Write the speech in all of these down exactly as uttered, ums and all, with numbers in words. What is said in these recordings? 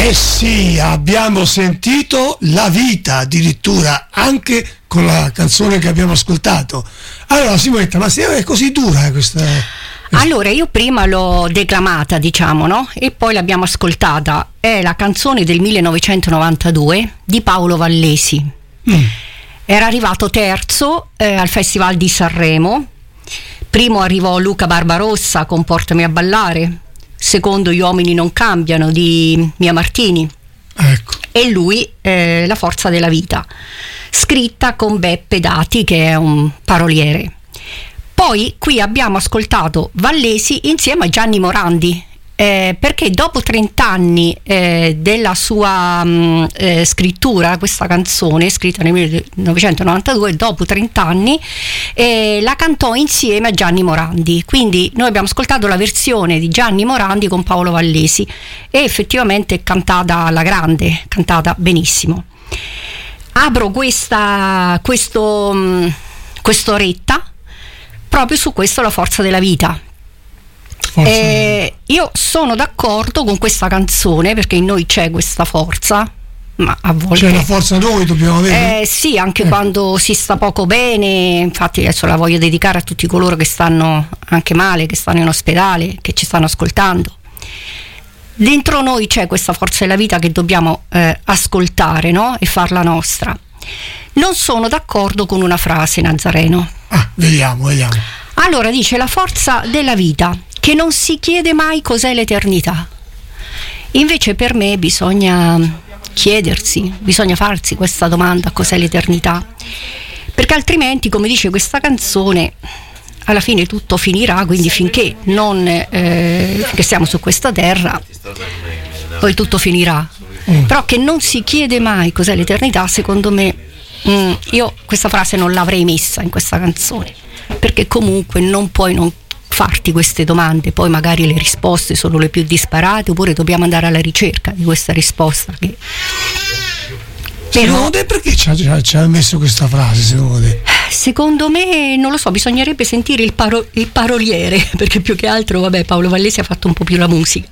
Eh sì, abbiamo sentito La vita, addirittura anche con la canzone che abbiamo ascoltato. Allora Simonetta, ma se è così dura questa... Allora, io prima l'ho declamata, diciamo, no? E poi l'abbiamo ascoltata. È la canzone del millenovecentonovantadue di Paolo Vallesi. Mm. Era arrivato terzo eh, al Festival di Sanremo. Primo arrivò Luca Barbarossa con Portami a ballare. Secondo Gli uomini non cambiano di Mia Martini. Ecco. E lui eh, La forza della vita, scritta con Beppe Dati, che è un paroliere. Poi qui abbiamo ascoltato Vallesi insieme a Gianni Morandi, eh, perché dopo trent'anni eh, della sua mh, eh, scrittura, questa canzone scritta nel millenovecentonovantadue, dopo trent'anni eh, la cantò insieme a Gianni Morandi. Quindi noi abbiamo ascoltato la versione di Gianni Morandi con Paolo Vallesi e effettivamente è cantata alla grande, cantata benissimo. Apro questa questo mh, quest'oretta proprio su questo, La forza della vita. Eh, io sono d'accordo con questa canzone perché in noi c'è questa forza, ma a volte c'è la forza noi dobbiamo avere. Eh, sì, anche eh. quando si sta poco bene. Infatti adesso la voglio dedicare a tutti coloro che stanno anche male, che stanno in ospedale, che ci stanno ascoltando. Dentro noi c'è questa forza della vita che dobbiamo eh, ascoltare, no? E farla nostra. Non sono d'accordo con una frase, Nazareno. Ah, vediamo, vediamo. Allora dice: la forza della vita, che non si chiede mai cos'è l'eternità. Invece per me bisogna chiedersi, bisogna farsi questa domanda: cos'è l'eternità? Perché altrimenti, come dice questa canzone, alla fine tutto finirà, quindi finché non eh, finché siamo su questa terra, poi tutto finirà. Mm. Però che non si chiede mai cos'è l'eternità, secondo me, mm, io questa frase non l'avrei messa in questa canzone, perché comunque non puoi non farti queste domande, poi magari le risposte sono le più disparate, oppure dobbiamo andare alla ricerca di questa risposta che... Secondo te perché ci ha, ci ha messo questa frase, secondo te? Secondo me, non lo so, bisognerebbe sentire il, paro, il paroliere, perché più che altro, vabbè, Paolo Vallesi ha fatto un po' più la musica.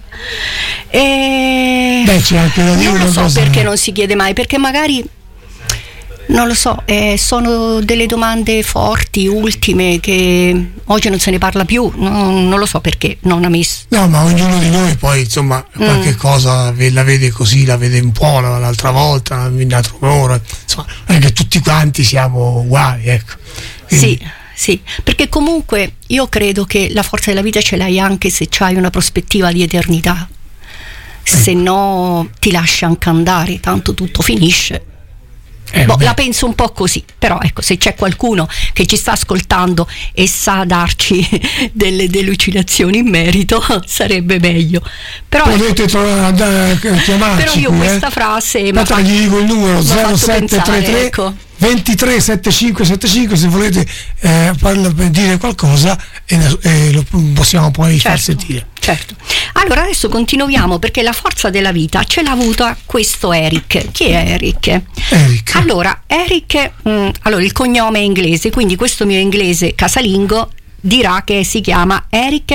E... Beh, c'è anche da dire non lo una so cosa... perché non si chiede mai, perché magari... Non lo so, eh, sono delle domande forti, ultime, che oggi non se ne parla più, no, non lo so perché non ha messo. No, ma ognuno di noi poi, insomma, qualche mm. cosa la vede così, la vede un po' l'altra volta, un'altra ora, insomma, non è che tutti quanti siamo uguali, ecco. Quindi... Sì, sì, perché comunque io credo che la forza della vita ce l'hai anche se c'hai una prospettiva di eternità, se no ti lascia anche andare, tanto tutto finisce. Eh, boh, la penso un po' così, però ecco, se c'è qualcuno che ci sta ascoltando e sa darci delle delucidazioni in merito, sarebbe meglio. Però potete trovare, chiamarci. Però io qui, questa eh? frase Aspetta, ma gli dico il numero zero sette tre tre ecco. ventitré settantacinque settantacinque, se volete eh, parla, per dire qualcosa e, e lo possiamo poi certo, far sentire. Certo. Allora adesso continuiamo, perché la forza della vita ce l'ha avuta questo Eric. Chi è Eric? Eric. Allora, Eric, mh, allora il cognome è inglese, quindi questo mio inglese casalingo dirà che si chiama Eric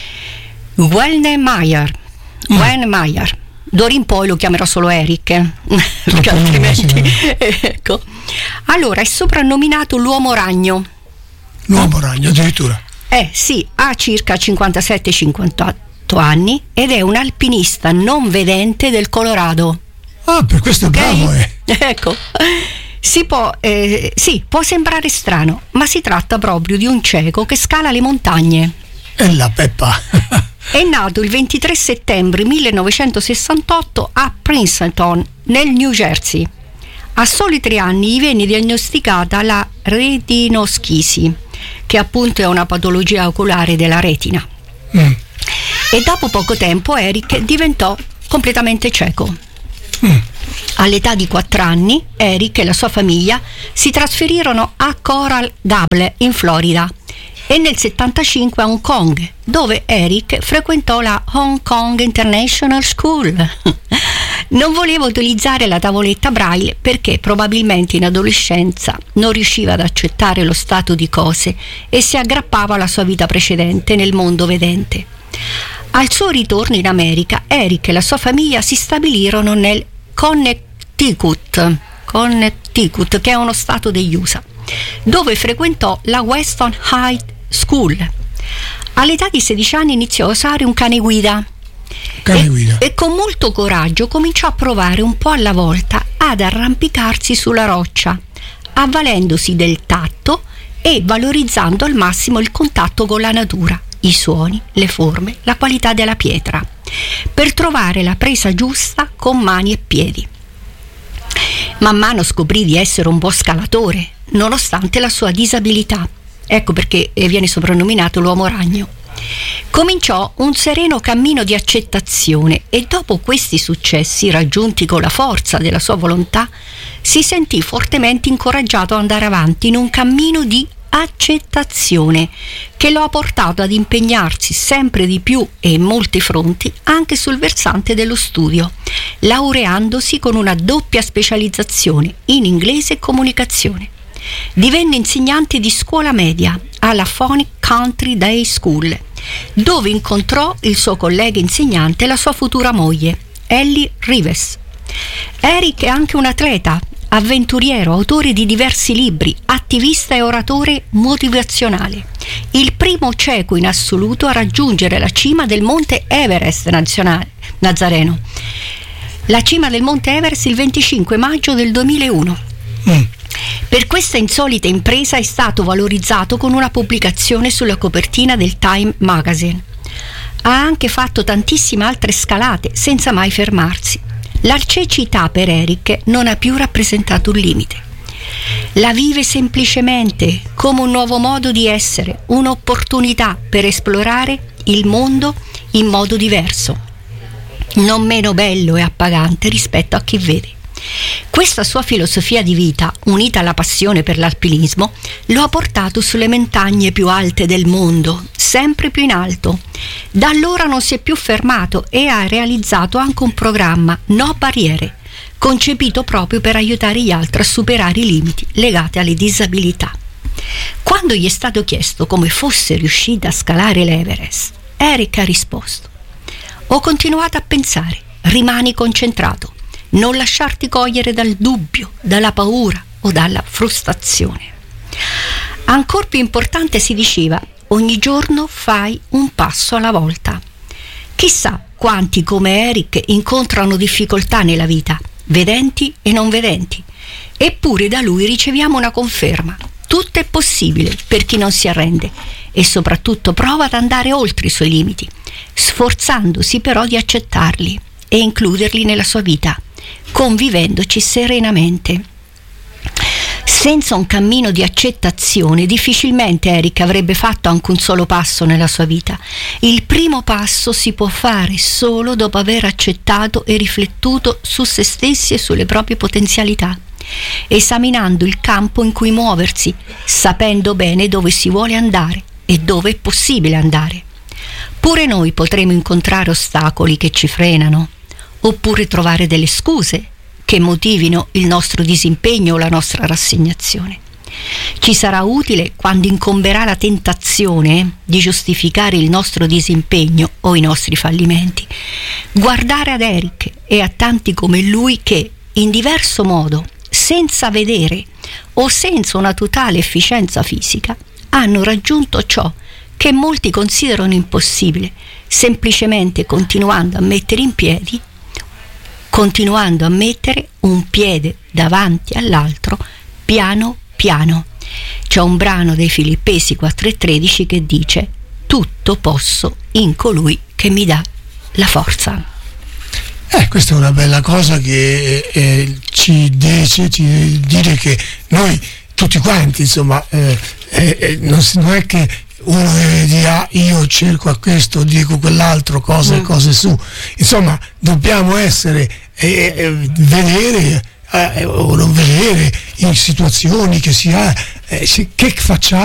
Wennemeyer. Mm. Wennemeyer. D'ora in poi lo chiamerò solo Eric, perché altrimenti ecco. Allora è soprannominato l'uomo ragno. L'uomo ragno addirittura. Eh sì, ha circa cinquantasette cinquantotto anni ed è un alpinista non vedente del Colorado. Ah, per questo okay? È bravo, eh. Ecco. Si può, eh, sì, può sembrare strano, ma si tratta proprio di un cieco che scala le montagne. E la peppa. È nato il ventitré settembre millenovecentosessantotto a Princeton, nel New Jersey. A soli tre anni gli venne diagnosticata la retinoschisi, che appunto è una patologia oculare della retina. Mm. E dopo poco tempo Eric diventò completamente cieco. Mm. All'età di quattro anni Eric e la sua famiglia si trasferirono a Coral Gables in Florida e nel settantacinque a Hong Kong, dove Eric frequentò la Hong Kong International School. Non voleva utilizzare la tavoletta Braille perché probabilmente in adolescenza non riusciva ad accettare lo stato di cose e si aggrappava alla sua vita precedente nel mondo vedente. Al suo ritorno in America, Eric e la sua famiglia si stabilirono nel Connecticut, Connecticut, che è uno stato degli U S A, dove frequentò la Weston High School. All'età di sedici anni iniziò a usare un cane guida. Cane guida. E, e con molto coraggio cominciò a provare un po' alla volta ad arrampicarsi sulla roccia, avvalendosi del tatto e valorizzando al massimo il contatto con la natura, i suoni, le forme, la qualità della pietra, per trovare la presa giusta con mani e piedi. Man mano scoprì di essere un buon scalatore, nonostante la sua disabilità. Ecco perché viene soprannominato l'uomo ragno. Cominciò un sereno cammino di accettazione e dopo questi successi raggiunti con la forza della sua volontà si sentì fortemente incoraggiato ad andare avanti in un cammino di accettazione che lo ha portato ad impegnarsi sempre di più e in molti fronti anche sul versante dello studio, laureandosi con una doppia specializzazione in inglese e comunicazione. Divenne insegnante di scuola media alla Phonics Country Day School, dove incontrò il suo collega insegnante e la sua futura moglie, Ellie Rives. Eric è anche un atleta, avventuriero, autore di diversi libri, attivista e oratore motivazionale. Il primo ceco in assoluto a raggiungere la cima del monte Everest nazionale, nazareno. La cima del monte Everest il venticinque maggio del duemilauno. Mm. Per questa insolita impresa è stato valorizzato con una pubblicazione sulla copertina del Time Magazine. Ha anche fatto tantissime altre scalate senza mai fermarsi. La cecità per Eric non ha più rappresentato un limite. La vive semplicemente come un nuovo modo di essere, un'opportunità per esplorare il mondo in modo diverso, non meno bello e appagante rispetto a chi vede. Questa sua filosofia di vita, unita alla passione per l'alpinismo, lo ha portato sulle montagne più alte del mondo, sempre più in alto. Da allora non si è più fermato e ha realizzato anche un programma No Barriere, concepito proprio per aiutare gli altri a superare i limiti legati alle disabilità. Quando gli è stato chiesto come fosse riuscito a scalare l'Everest, Eric ha risposto: ho continuato a pensare, rimani concentrato, non lasciarti cogliere dal dubbio, dalla paura o dalla frustrazione. Ancor più importante, si diceva, ogni giorno fai un passo alla volta. Chissà quanti come Eric incontrano difficoltà nella vita, vedenti e non vedenti, eppure da lui riceviamo una conferma: tutto è possibile per chi non si arrende e soprattutto prova ad andare oltre i suoi limiti, sforzandosi però di accettarli e includerli nella sua vita, convivendoci serenamente. Senza un cammino di accettazione difficilmente Eric avrebbe fatto anche un solo passo nella sua vita. Il primo passo si può fare solo dopo aver accettato e riflettuto su se stessi e sulle proprie potenzialità, esaminando il campo in cui muoversi, sapendo bene dove si vuole andare e dove è possibile andare. Pure noi potremo incontrare ostacoli che ci frenano, oppure trovare delle scuse che motivino il nostro disimpegno o la nostra rassegnazione. Ci sarà utile quando incomberà la tentazione di giustificare il nostro disimpegno o i nostri fallimenti, guardare ad Eric e a tanti come lui che, in diverso modo, senza vedere o senza una totale efficienza fisica, hanno raggiunto ciò che molti considerano impossibile, semplicemente continuando a mettere in piedi continuando a mettere un piede davanti all'altro piano piano. C'è un brano dei Filippesi quattro e tredici che dice: tutto posso in colui che mi dà la forza. Eh, questa è una bella cosa che eh, ci dice ci dire che noi tutti quanti, insomma, eh, eh, non, non è che uno deve dire ah, io cerco a questo, dico quell'altro, cose, mm. cose su, insomma dobbiamo essere e eh, vedere eh, o non vedere in situazioni che si ha eh, che facciamo